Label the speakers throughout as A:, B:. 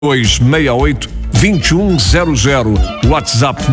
A: 268-2100, WhatsApp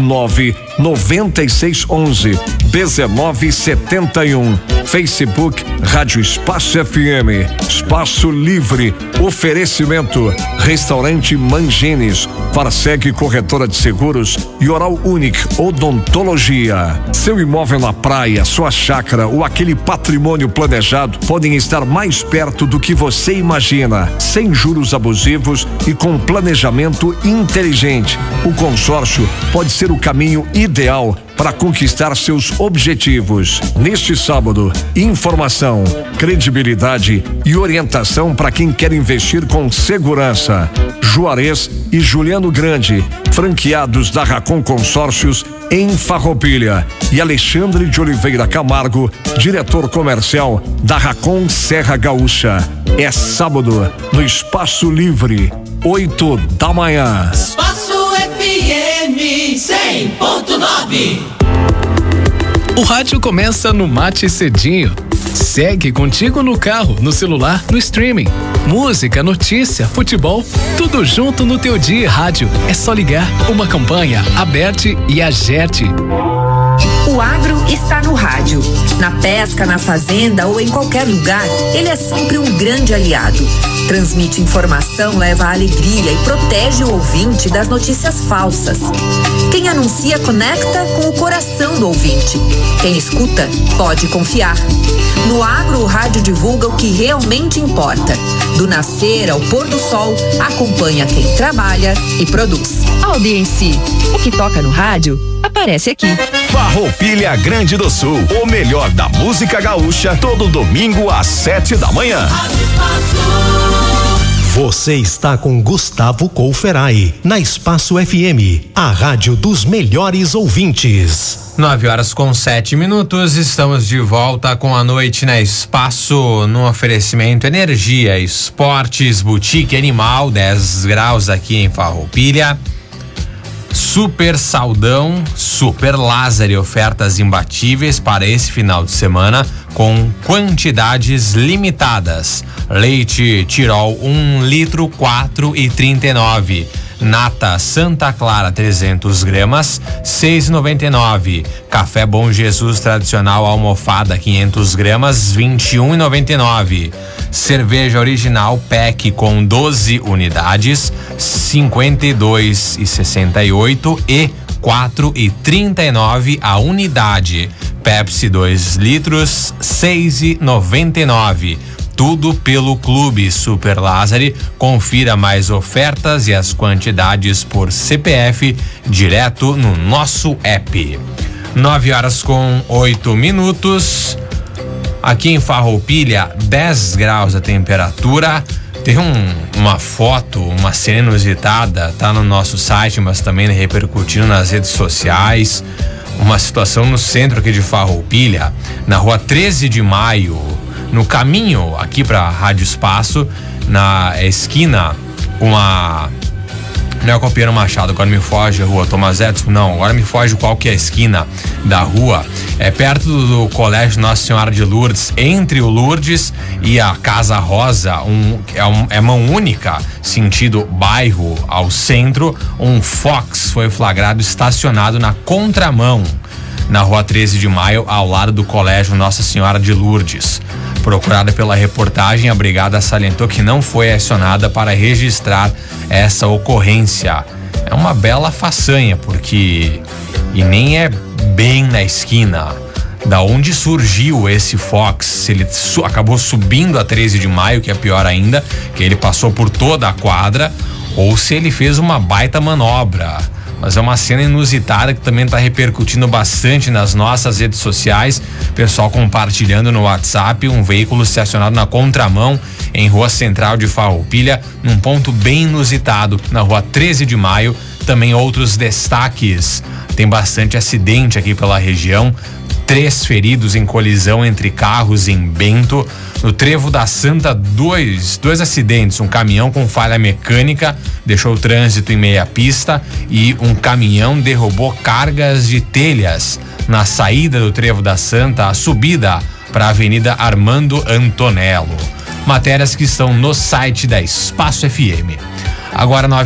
A: 99611-1971, Facebook Rádio Espaço FM, Espaço Livre, oferecimento Restaurante Mangines, Farseg Corretora de Seguros e Oral Unique Odontologia. Seu imóvel na praia, sua chácara ou aquele patrimônio planejado podem estar mais perto do que você imagina, sem juros abusivos e com planejamento inteligente. O consórcio pode ser o caminho ideal para conquistar seus objetivos. Neste sábado, informação, credibilidade e orientação para quem quer investir com segurança. Juarez e Juliano Grande, franqueados da Racon Consórcios em Farroupilha, e Alexandre de Oliveira Camargo, diretor comercial da Racon Serra Gaúcha. É sábado no Espaço Livre, 8 da manhã.
B: Espaço FM 100.9.
C: O rádio começa no Mate Cedinho. Segue contigo no carro, no celular, no streaming. Música, notícia, futebol, tudo junto no teu dia. Rádio, é só ligar. Uma campanha, Aberte e Agerte.
D: O agro está no rádio. Na pesca, na fazenda ou em qualquer lugar, ele é sempre um grande aliado. Transmite informação, leva alegria e protege o ouvinte das notícias falsas. Quem anuncia conecta com o coração do ouvinte. Quem escuta pode confiar. No agro, o rádio divulga o que realmente importa. Do nascer ao pôr do sol, acompanha quem trabalha e produz.
E: Audiência, o que toca no rádio aparece aqui.
F: Farroupilha Grande do Sul, o melhor da música gaúcha, todo domingo às 7 da manhã.
G: Você está com Gustavo Couferai, na Espaço FM, a rádio dos melhores ouvintes.
H: 9h07, estamos de volta com a noite na Espaço, no oferecimento Energia, Esportes, Boutique Animal, 10 graus aqui em Farroupilha. Super Saldão, Super Lázaro, ofertas imbatíveis para esse final de semana com quantidades limitadas. Leite Tirol 1 litro 4,39. Nata Santa Clara 300 gramas 6,99. Café Bom Jesus tradicional almofada 500 gramas 21,99. Cerveja original PEC com 12 unidades 52,68 e 4,39 a unidade. Pepsi 2 litros 6,99. Tudo pelo Clube Super Lázaro. Confira mais ofertas e as quantidades por CPF direto no nosso app. 9h08. Aqui em Farroupilha, 10 graus a temperatura. Tem uma foto, uma cena inusitada, tá no nosso site, mas também repercutindo nas redes sociais. Uma situação no centro aqui de Farroupilha, na rua 13 de maio, no caminho aqui para Rádio Espaço, na esquina, não é o Copiano Machado, agora me foge a rua Tomás Edson, não, agora me foge qual que é a esquina da rua, é perto do Colégio Nossa Senhora de Lourdes, entre o Lourdes e a Casa Rosa, é mão única, sentido bairro ao centro. Um Fox foi flagrado estacionado na contramão, na rua 13 de maio, ao lado do Colégio Nossa Senhora de Lourdes. Procurada pela reportagem, a brigada salientou que não foi acionada para registrar essa ocorrência. É uma bela façanha, porque e nem é bem na esquina. Da onde surgiu esse Fox? Se ele acabou subindo a 13 de maio, que é pior ainda, que ele passou por toda a quadra, ou se ele fez uma baita manobra. Mas é uma cena inusitada que também está repercutindo bastante nas nossas redes sociais. Pessoal compartilhando no WhatsApp um veículo estacionado na contramão em Rua Central de Farroupilha, num ponto bem inusitado, na Rua 13 de maio. Também outros destaques. Tem bastante acidente aqui pela região. 3 feridos em colisão entre carros em Bento. No Trevo da Santa, dois acidentes. Um caminhão com falha mecânica deixou o trânsito em meia pista e um caminhão derrubou cargas de telhas na saída do Trevo da Santa, a subida para a Avenida Armando Antonello. Matérias que estão no site da Espaço FM. Agora